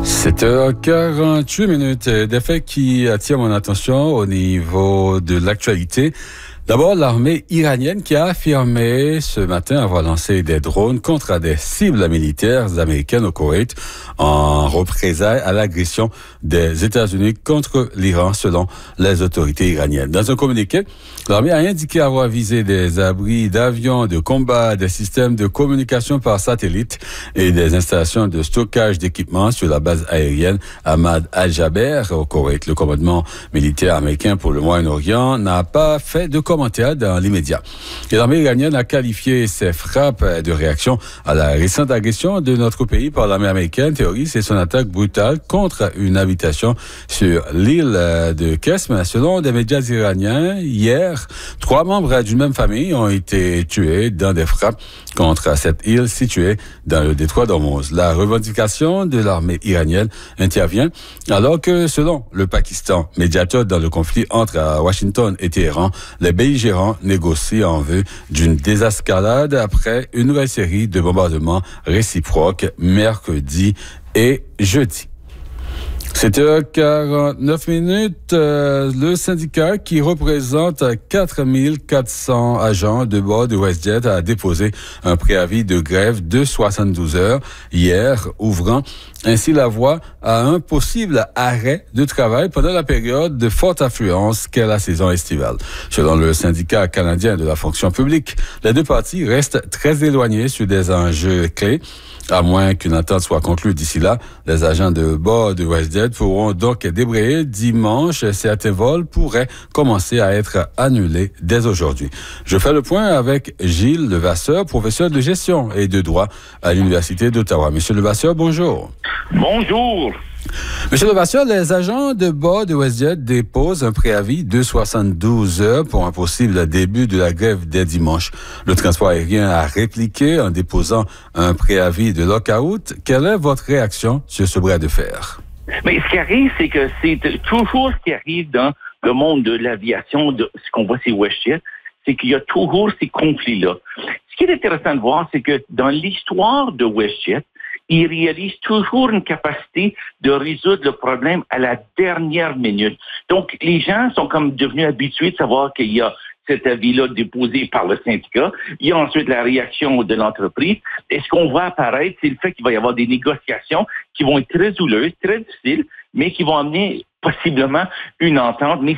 7h48, des faits qui attirent mon attention au niveau de l'actualité. D'abord, l'armée iranienne qui a affirmé ce matin avoir lancé des drones contre des cibles militaires américaines au Koweït en représailles à l'agression des États-Unis contre l'Iran, selon les autorités iraniennes. Dans un communiqué, l'armée a indiqué avoir visé des abris d'avions de combat, des systèmes de communication par satellite et des installations de stockage d'équipements sur la base aérienne Ahmad Al-Jaber au Koweït. Le commandement militaire américain pour le Moyen-Orient n'a pas fait de commentaires dans l'immédiat. Et l'armée iranienne a qualifié ces frappes de réaction à la récente agression de notre pays par l'armée américaine terroriste et son attaque brutale contre une habitation sur l'île de Kesm. Selon des médias iraniens, hier, 3 membres d'une même famille ont été tués dans des frappes contre cette île située dans le détroit d'Ormuz. La revendication de l'armée iranienne intervient alors que, selon le Pakistan, médiateur dans le conflit entre Washington et Téhéran, les belligérants négocient en vue d'une désescalade après une nouvelle série de bombardements réciproques mercredi et jeudi. 7h49, le syndicat qui représente 4400 agents de bord de WestJet a déposé un préavis de grève de 72 heures hier, ouvrant ainsi la voie à un possible arrêt de travail pendant la période de forte affluence qu'est la saison estivale. Selon le syndicat canadien de la fonction publique, les deux parties restent très éloignées sur des enjeux clés. À moins qu'une entente soit conclue d'ici là, les agents de bord de WestJet pourront donc débrayer dimanche. Certains vols pourraient commencer à être annulés dès aujourd'hui. Je fais le point avec Gilles Levasseur, professeur de gestion et de droit à l'Université d'Ottawa. Monsieur Levasseur, bonjour. Bonjour. Monsieur Levasseur, les agents de bord de WestJet déposent un préavis de 72 heures pour un possible début de la grève dès dimanche. Le transport aérien a répliqué en déposant un préavis de lock-out. Quelle est votre réaction sur ce bras de fer? Mais ce qui arrive, c'est que c'est toujours ce qui arrive dans le monde de l'aviation, de ce qu'on voit chez WestJet, c'est qu'il y a toujours ces conflits-là. Ce qui est intéressant de voir, c'est que dans l'histoire de WestJet, ils réalisent toujours une capacité de résoudre le problème à la dernière minute. Donc, les gens sont comme devenus habitués de savoir qu'il y a cet avis-là déposé par le syndicat. Il y a ensuite la réaction de l'entreprise. Et ce qu'on voit apparaître, c'est le fait qu'il va y avoir des négociations qui vont être très houleuses, très difficiles, mais qui vont amener possiblement une entente. Mais